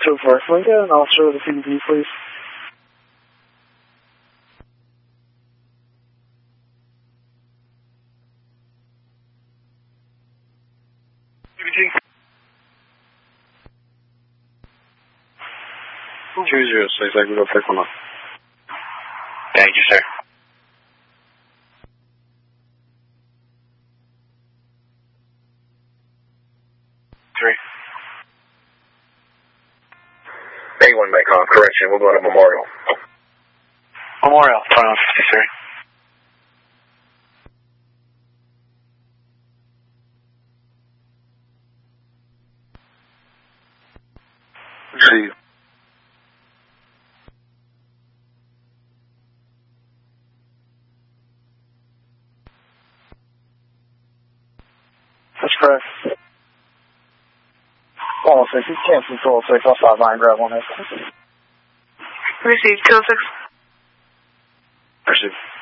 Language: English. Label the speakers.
Speaker 1: 204. Can we get an officer with a CBD, please?
Speaker 2: CBD. 90, we'll take one up.
Speaker 3: Thank you, sir.
Speaker 2: A1 Macon, correction, we're going to Memorial.
Speaker 3: Memorial, 2153.
Speaker 2: See.
Speaker 1: That's correct. 106, he's canceling 206. I'll stop by and grab one.
Speaker 4: Received 206.
Speaker 2: Received.